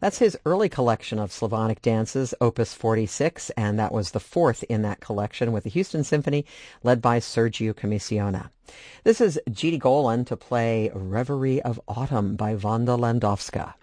That's his early collection of Slavonic dances, Opus 46, and that was the fourth in that collection with the Houston Symphony led by Sergio Commissiona. This is Giti Golan to play Reverie of Autumn by Wanda Landowska.